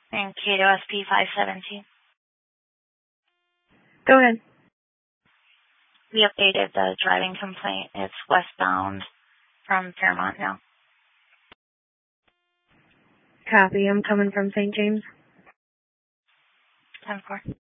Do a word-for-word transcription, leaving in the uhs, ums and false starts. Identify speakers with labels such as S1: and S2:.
S1: And K to S P five seventeen.
S2: Go ahead.
S1: We updated the driving complaint. It's westbound from Fairmont now.
S2: Copy. I'm coming from Saint James.
S1: ten four.